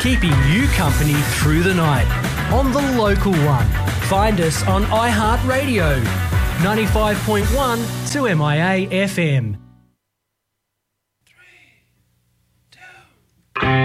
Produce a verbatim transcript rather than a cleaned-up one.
keeping you company through the night on the local one. Find us on iHeartRadio, ninety-five point one to M I A F M.